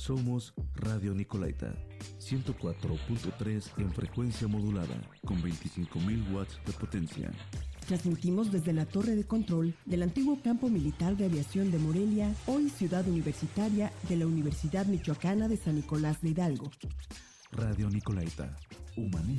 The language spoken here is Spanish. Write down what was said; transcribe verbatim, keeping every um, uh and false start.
Somos Radio Nicolaita, ciento cuatro punto tres en frecuencia modulada, con veinticinco mil watts de potencia. Transmitimos desde la torre de control del antiguo campo militar de aviación de Morelia, hoy ciudad universitaria de la Universidad Michoacana de San Nicolás de Hidalgo. Radio Nicolaita, humanismo.